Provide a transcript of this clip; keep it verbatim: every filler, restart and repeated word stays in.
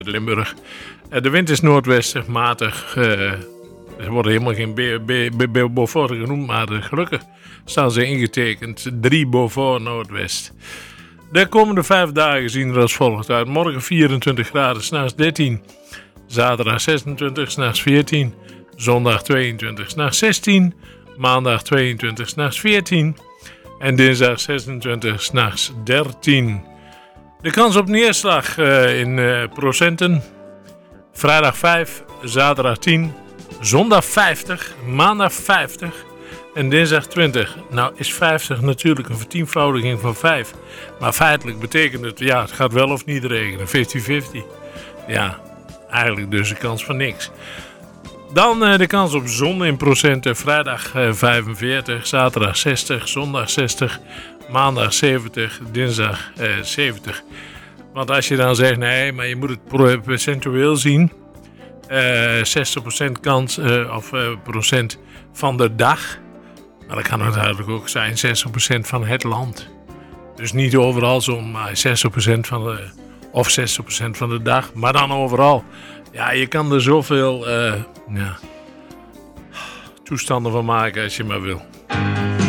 Limburg. Uh, de wind is noordwestig, matig. Uh, er worden helemaal geen B- B- B- Beaufort genoemd, maar uh, gelukkig staan ze ingetekend. drie Beaufort noordwest. De komende vijf dagen zien er als volgt uit. Morgen vierentwintig graden, 's nachts dertien. Zaterdag zesentwintig, 's nachts veertien. Zondag tweeëntwintig, 's nachts zestien. Maandag tweeëntwintig, 's nachts veertien. En dinsdag zesentwintig, 's nachts dertien. De kans op neerslag uh, in uh, procenten. Vrijdag vijf, zaterdag tien, zondag vijftig, maandag vijftig en dinsdag twintig. Nou is vijftig natuurlijk een vertienvoudiging van vijf. Maar feitelijk betekent het, ja, het gaat wel of niet regenen. vijftig vijftig. Ja, eigenlijk dus een kans van niks. Dan uh, de kans op zon in procenten. Vrijdag uh, vijfenveertig, zaterdag zestig, zondag zestig, maandag zeventig, dinsdag uh, zeventig. Want als je dan zegt, nee, maar je moet het procentueel zien. Uh, zestig procent kans, uh, of uh, procent van de dag. Maar dat kan natuurlijk ook zijn zestig procent van het land. Dus niet overal zon, maar zestig procent van de, of zestig procent van de dag. Maar dan overal. Ja, je kan er zoveel uh, ja, toestanden van maken als je maar wil.